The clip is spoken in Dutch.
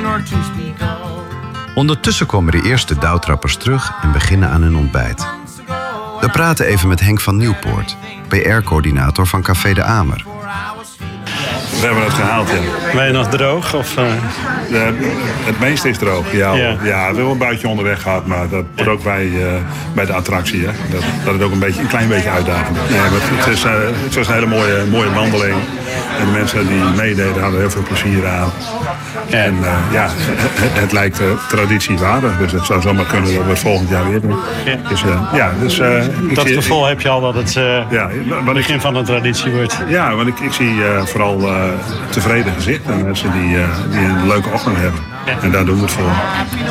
Ondertussen komen de eerste dauwtrappers terug en beginnen aan hun ontbijt. We praten even met Henk van Nieuwpoort, PR-coördinator van Café de Amer. We hebben het gehaald, ja. Ben je nog droog? Of, Het meeste is droog, ja. Ja, we hebben een buitje onderweg gehad, maar dat wordt ook bij de attractie. Hè. Dat het ook een klein beetje uitdagend is. Nee, het was een hele mooie wandeling. En de mensen die meededen hadden heel veel plezier aan. En het lijkt traditiewaardig. Dus het zou zomaar kunnen dat we het volgend jaar weer doen. Dus, dat gevoel heb je al dat het begin van een traditie wordt. Ja, want ik zie vooral tevreden gezichten. En mensen die een leuke ochtend hebben. En daar doen we het voor.